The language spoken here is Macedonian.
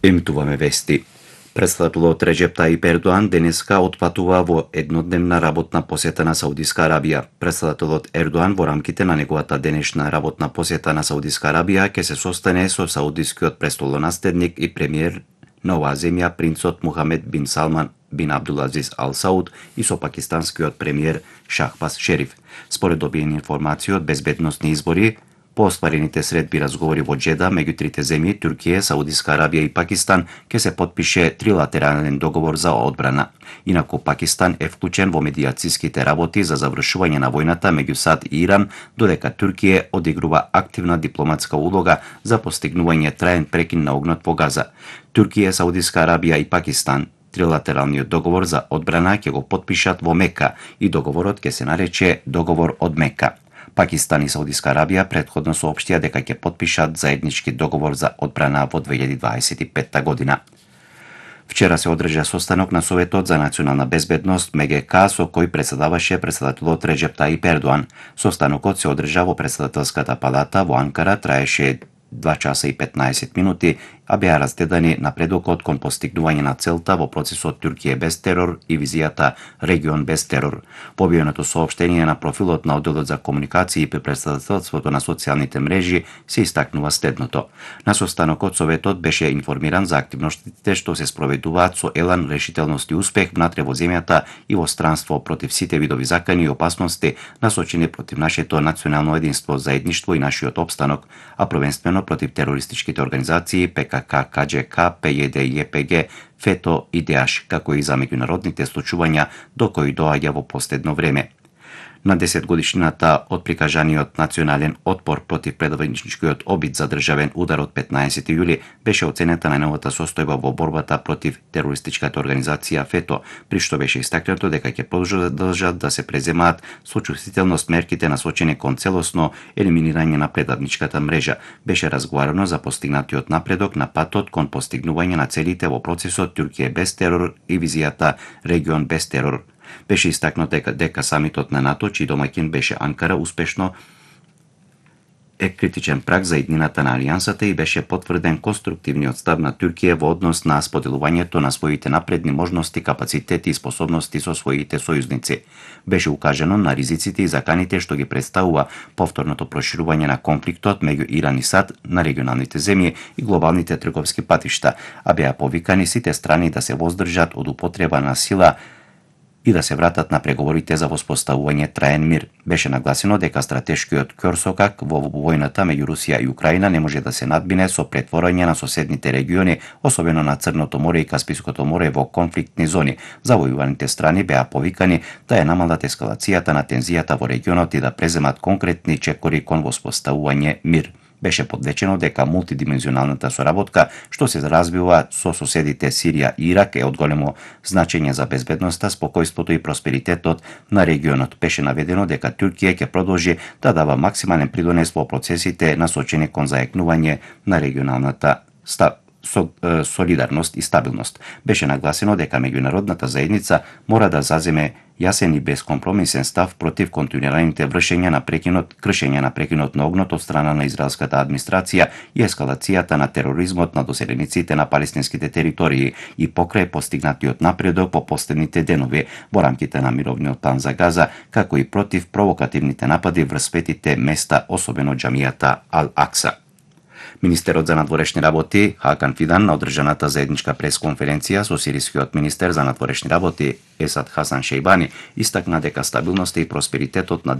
Емитуваме вести. Председателот Реджеп Таип Ердоан денеска отпатува во еднодневна работна посета на Саудиска Арабија. Председателот Ердоан во рамките на неговата денешна работна посета на Саудиска Арабија ќе се состане со саудискиот престолонаследник и премиер на оваа земја принцот Мухамед бин Салман бин Абдулазиз Ал Сауд и со пакистанскиот премиер Шахбаз Шериф. Според добиени информации од безбедносни избори, по остварените средби разговори во Джеда меѓу трите земји Туркија, Саудиска Арабија и Пакистан ќе се потпише трилатерален договор за одбрана. Инаку Пакистан е вклучен во медијациските работи за завршување на војната меѓу САД и Иран, додека Туркија одигрува активна дипломатска улога за постигнување траен прекин на огнот во Газа. Туркија, Саудиска Арабија и Пакистан трилатералниот договор за одбрана ќе го потпишат во Мека и договорот ќе се нарече Договор од Мека. Пакистан и Саудиска Арабија претходно соопштија дека ќе потпишат заеднички договор за одбрана во 2025 година. Вчера се одржа состанок на Советот за национална безбедност МГК со кој председаваше председателот Реджеп Таип Ердоан. Состанокот се одржа во председателската палата во Анкара, траеше 2 часа и 15 минути, а беа разгледани напредокот кон постигнување на целта во процесот Туркија без терор и визијата Регион без терор. По објавеното соопштение на профилот на одделот за комуникации при претседателството на социјалните мрежи се истакнува следното. На состанокот Советот беше информиран за активностите што се спроведуваат со елан, решителност и успех внатре во земјата и во странство против сите видови закани и опасности насочени против нашето национално единство, заедништво и нашиот опстанок, а првенствено против терористичките организации ПКК, КДЖК, ПЈД и ЕПГ, ФЕТО и ДЕАШ, како и за меѓународните случувања до кои доаѓа во последно време. На 10 годишнината од прикажаниот национален отпор против предавничкиот обид за државен удар од 15 јули беше оценета на новата состојба во борбата против терористичката организација ФЕТО, при што беше истакнато дека ќе продолжат да се преземаат со чувствителност мерките насочени кон целосно елиминирање на предавничката мрежа. Беше разговарано за постигнатиот напредок на патот кон постигнување на целите во процесот Туркија без терор и визијата Регион без терор. Беше истакнато дека самитот на НАТО, чиј домаќин беше Анкара, успешно е критичен праг за иднината на алијансата и беше потврден конструктивниот став на Туркија во однос на споделувањето на своите напредни можности, капацитети и способности со своите сојузници. Беше укажано на ризиците и заканите што ги представува повторното проширување на конфликтот меѓу Иран и САД на регионалните земји и глобалните трговски патишта, а беа повикани сите страни да се воздржат од употреба на сила и да се вратат на преговорите за воспоставување траен мир. Беше нагласено дека стратешкиот ќорсокак во војната меѓу Русија и Украина не може да се надбине со претворање на соседните региони, особено на Црното море и Каспиското море, во конфликтни зони. Завојуваните страни беа повикани да ја намалат ескалацијата на тензијата во регионот и да преземат конкретни чекори кон воспоставување мир. Беше подвечено дека мултидимензионалната соработка што се развива со соседите Сирија и Ирак е од големо значење за безбедноста, спокојството и просперитетот на регионот. Беше наведено дека Туркија ќе продолжи да дава максимален придонес во процесите насочени кон зајакнување на регионалната солидарност и стабилност. Беше нагласено дека меѓународната заедница мора да заземе јасен и безкомпромисен став против континуираните кршење на прекинот на огнот од страна на израелската администрација и ескалацијата на тероризмот на доселениците на палестинските територии и покрај постигнатиот напредок во последните денови во рамките на мировниот план за Газа, како и против провокативните напади врз светите места, особено џамијата Ал-Акса. Министерот за надворешни работи Хакан Фидан на одржаната заедничка пресконференција со сирискиот министер за надворешни работи Есад Хасан Шејбани истакна дека стабилноста и просперитетот на